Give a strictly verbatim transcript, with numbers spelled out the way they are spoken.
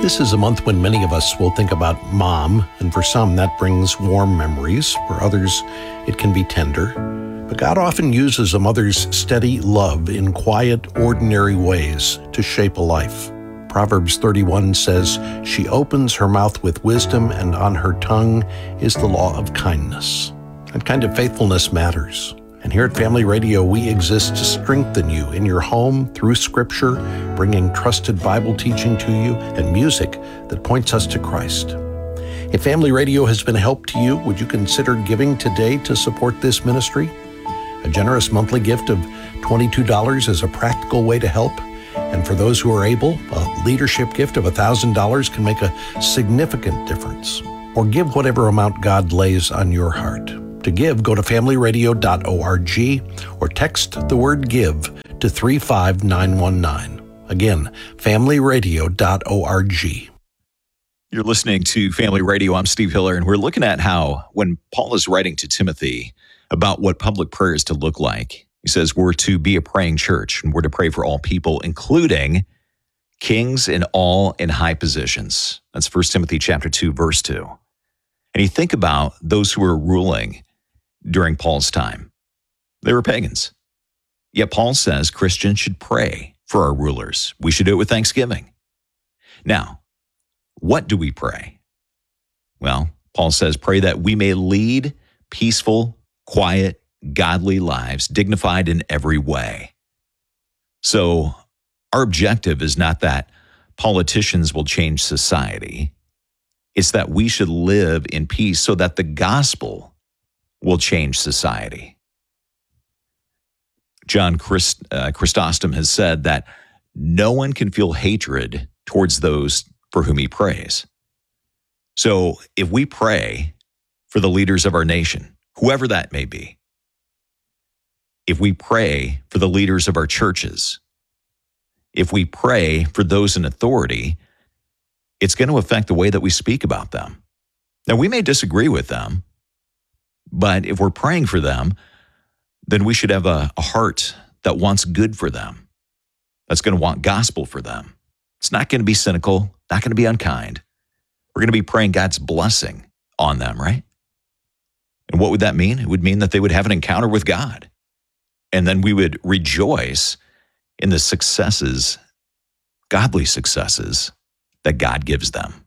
This is a month when many of us will think about mom, and for some that brings warm memories. For others, it can be tender. But God often uses a mother's steady love in quiet, ordinary ways to shape a life. Proverbs thirty-one says, "She opens her mouth with wisdom, and on her tongue is the law of kindness." That kind of faithfulness matters. And here at Family Radio, we exist to strengthen you in your home through Scripture, bringing trusted Bible teaching to you and music that points us to Christ. If Family Radio has been a help to you, would you consider giving today to support this ministry? A generous monthly gift of twenty-two dollars is a practical way to help. And for those who are able, a leadership gift of one thousand dollars can make a significant difference. Or give whatever amount God lays on your heart. To give, go to family radio dot org or text the word GIVE to three five nine one nine. Again, family radio dot org. You're listening to Family Radio. I'm Steve Hiller, and we're looking at how when Paul is writing to Timothy about what public prayer is to look like, he says we're to be a praying church, and we're to pray for all people, including kings and all in high positions. That's First Timothy chapter two, verse two. And you think about those who were ruling during Paul's time. They were pagans. Yet Paul says Christians should pray for our rulers. We should do it with thanksgiving. Now, what do we pray? Well, Paul says, pray that we may lead peaceful, quiet, godly lives, dignified in every way. So our objective is not that politicians will change society. It's that we should live in peace so that the gospel will change society. John Christ, uh, Chrysostom has said that no one can feel hatred towards those for whom he prays. So if we pray for the leaders of our nation, whoever that may be, if we pray for the leaders of our churches, if we pray for those in authority, it's going to affect the way that we speak about them. Now, we may disagree with them, but if we're praying for them, then we should have a, a heart that wants good for them, that's going to want gospel for them. It's not going to be cynical, not going to be unkind. We're going to be praying God's blessing on them, right? And what would that mean? It would mean that they would have an encounter with God. And then we would rejoice in the successes, godly successes, that God gives them.